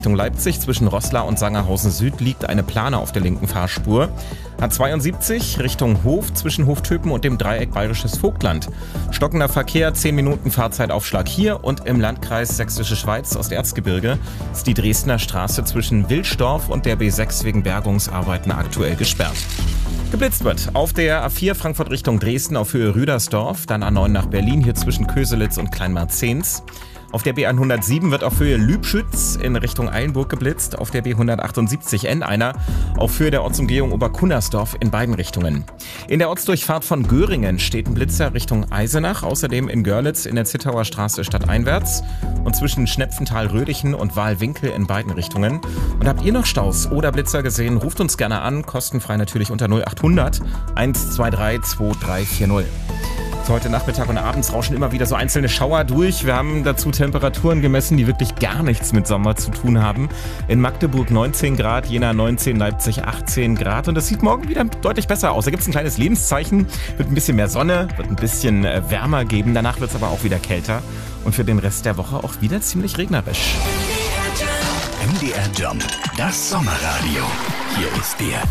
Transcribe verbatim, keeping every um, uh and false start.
Richtung Leipzig zwischen Roßla und Sangerhausen Süd liegt eine Plane auf der linken Fahrspur. A zweiundsiebzig Richtung Hof zwischen Hoftöpen und dem Dreieck Bayerisches Vogtland. Stockender Verkehr, zehn Minuten Fahrzeitaufschlag hier und im Landkreis Sächsische Schweiz Osterzgebirge ist die Dresdner Straße zwischen Wilsdorf und der B sechs wegen Bergungsarbeiten aktuell gesperrt. Geblitzt wird auf der A vier Frankfurt Richtung Dresden auf Höhe Rüdersdorf, dann A neun nach Berlin, hier zwischen Köselitz und Kleinmarzens. Auf der B hundertsieben wird auf Höhe Lübschütz in Richtung Eilenburg geblitzt, auf der B hundertachtundsiebzig N einer auf Höhe der Ortsumgehung Oberkunnersdorf in beiden Richtungen. In der Ortsdurchfahrt von Göringen steht ein Blitzer Richtung Eisenach, außerdem in Görlitz in der Zittauer Straße stadteinwärts und zwischen Schnepfenthal-Rödichen und Wahlwinkel in beiden Richtungen. Und habt ihr noch Staus oder Blitzer gesehen, ruft uns gerne an, kostenfrei natürlich unter null achthundert eins zwei drei zwei drei vier null. Heute Nachmittag und abends rauschen immer wieder so einzelne Schauer durch. Wir haben dazu Temperaturen gemessen, die wirklich gar nichts mit Sommer zu tun haben. In Magdeburg neunzehn Grad, Jena neunzehn, Leipzig achtzehn Grad. Und das sieht morgen wieder deutlich besser aus. Da gibt es ein kleines Lebenszeichen, wird ein bisschen mehr Sonne, wird ein bisschen wärmer geben. Danach wird es aber auch wieder kälter. Und für den Rest der Woche auch wieder ziemlich regnerisch. M D R Jump, das Sommerradio. Hier ist der